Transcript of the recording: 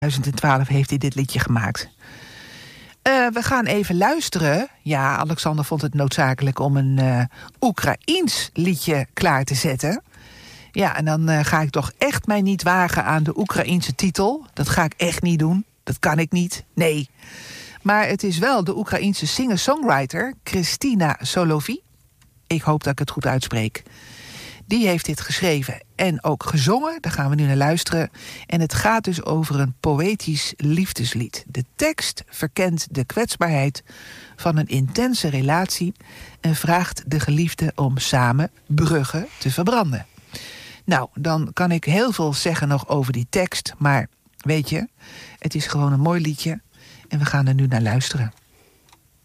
2012 heeft hij dit liedje gemaakt. We gaan even luisteren. Ja, Alexander vond het noodzakelijk om een Oekraïens liedje klaar te zetten. Ja, en dan ga ik toch echt mij niet wagen aan de Oekraïense titel. Dat ga ik echt niet doen. Dat kan ik niet. Nee. Maar het is wel de Oekraïense singer-songwriter Kristina Solovey. Ik hoop dat ik het goed uitspreek. Die heeft dit geschreven en ook gezongen. Daar gaan we nu naar luisteren. En het gaat dus over een poëtisch liefdeslied. De tekst verkent de kwetsbaarheid van een intense relatie en vraagt de geliefde om samen bruggen te verbranden. Nou, dan kan ik heel veel zeggen nog over die tekst, maar weet je, het is gewoon een mooi liedje en we gaan er nu naar luisteren.